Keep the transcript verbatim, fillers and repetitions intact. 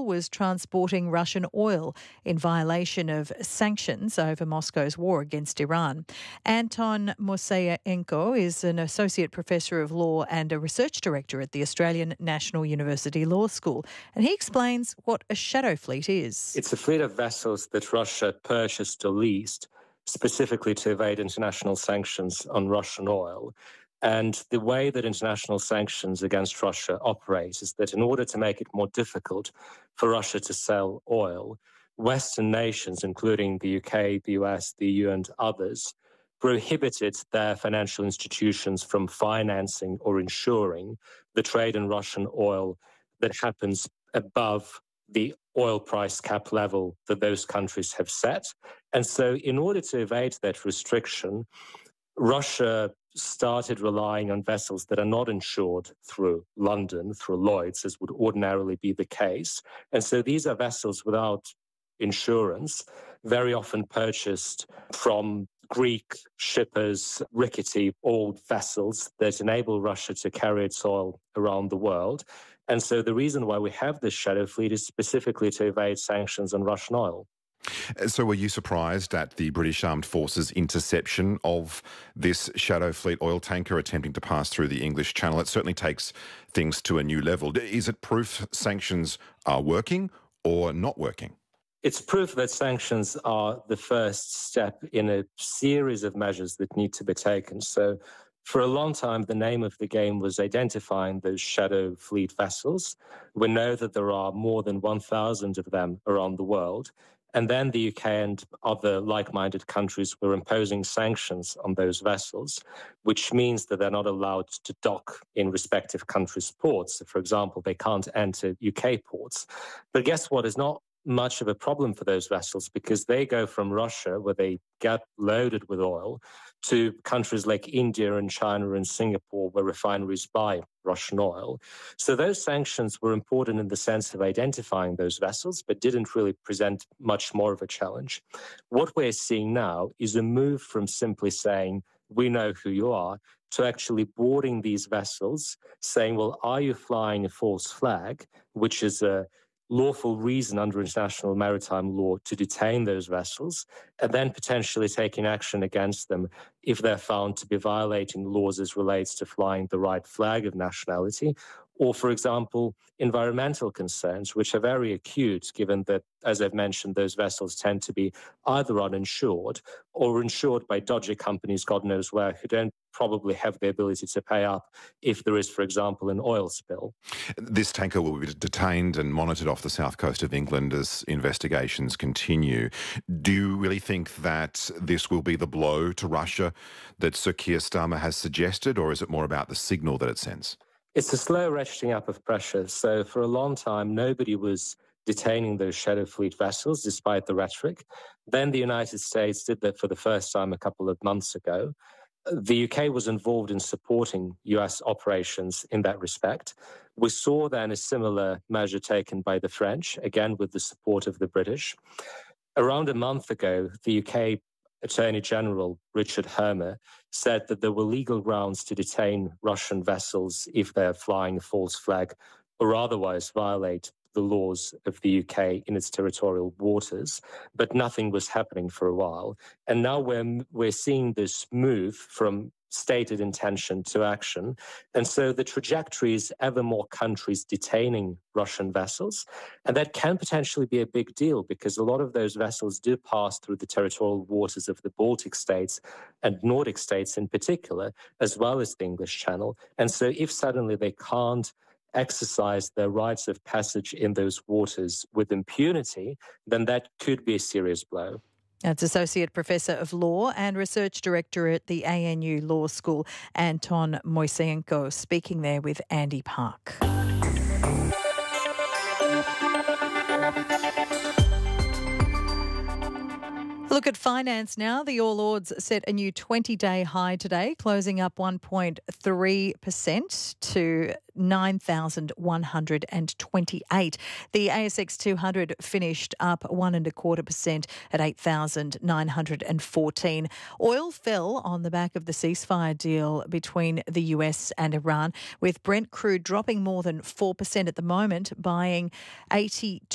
vessel was transporting Russian oil in violation of sanctions over Moscow's war against Iran. Anton Moiseyenko is an associate professor of law and a research director at the Australian National University Law School, and he explains what a shadow fleet is. It's a fleet of vessels that Russia purchased or leased specifically to evade international sanctions on Russian oil. And the way that international sanctions against Russia operate is that in order to make it more difficult for Russia to sell oil, Western nations, including the U K, the U S, the E U and others, prohibited their financial institutions from financing or insuring the trade in Russian oil that happens above the oil price cap level that those countries have set. And so in order to evade that restriction, Russia started relying on vessels that are not insured through London, through Lloyd's, as would ordinarily be the case. And so these are vessels without insurance, very often purchased from Greek shippers, rickety old vessels that enable Russia to carry its oil around the world. And so the reason why we have this shadow fleet is specifically to evade sanctions on Russian oil. So were you surprised at the British Armed Forces interception of this shadow fleet oil tanker attempting to pass through the English Channel? It certainly takes things to a new level. Is it proof sanctions are working or not working? It's proof that sanctions are the first step in a series of measures that need to be taken. So for a long time, the name of the game was identifying those shadow fleet vessels. We know that there are more than one thousand of them around the world. And then the U K and other like-minded countries were imposing sanctions on those vessels, which means that they're not allowed to dock in respective countries' ports. So for example, they can't enter U K ports. But guess what? It's not much of a problem for those vessels because they go from Russia, where they get loaded with oil, to countries like India and China and Singapore, where refineries buy Russian oil. So those sanctions were important in the sense of identifying those vessels, but didn't really present much more of a challenge. What we're seeing now is a move from simply saying, we know who you are, to actually boarding these vessels, saying, well, are you flying a false flag, which is a lawful reason under international maritime law to detain those vessels, and then potentially taking action against them if they're found to be violating laws as relates to flying the right flag of nationality, or, for example, environmental concerns, which are very acute, given that, as I've mentioned, those vessels tend to be either uninsured or insured by dodgy companies, God knows where, who don't probably have the ability to pay up if there is, for example, an oil spill. This tanker will be detained and monitored off the south coast of England as investigations continue. Do you really think that this will be the blow to Russia that Sir Keir Starmer has suggested, or is it more about the signal that it sends? It's a slow ratcheting up of pressure. So for a long time, nobody was detaining those shadow fleet vessels, despite the rhetoric. Then the United States did that for the first time a couple of months ago. The U K was involved in supporting U S operations in that respect. We saw then a similar measure taken by the French, again with the support of the British. Around a month ago, the U K Attorney General Richard Hermer said that there were legal grounds to detain Russian vessels if they're flying a false flag or otherwise violate the laws of the U K in its territorial waters, but nothing was happening for a while. And now we're, we're seeing this move from stated intention to action. And so the trajectory is ever more countries detaining Russian vessels. And that can potentially be a big deal because a lot of those vessels do pass through the territorial waters of the Baltic states and Nordic states in particular, as well as the English Channel. And so if suddenly they can't exercise their rights of passage in those waters with impunity, then that could be a serious blow. That's Associate Professor of Law and Research Director at the A N U Law School, Anton Moiseyenko, speaking there with Andy Park. Look at finance now. The All Ords set a new twenty-day high today, closing up one point three percent to nine thousand one hundred twenty-eight. The A S X two hundred finished up one and a quarter percent at eight thousand nine hundred fourteen. Oil fell on the back of the ceasefire deal between the U S and Iran, with Brent crude dropping more than four percent at the moment, buying eighty